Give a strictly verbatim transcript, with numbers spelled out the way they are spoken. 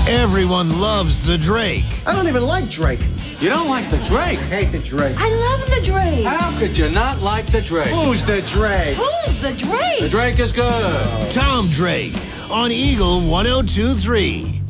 Everyone loves the Drake. I don't even like Drake. You don't like the Drake? I hate the Drake. I love the Drake. How could you not like the Drake? Who's the Drake? Who's the Drake? The Drake is good. Tom Drake on Eagle one oh two three.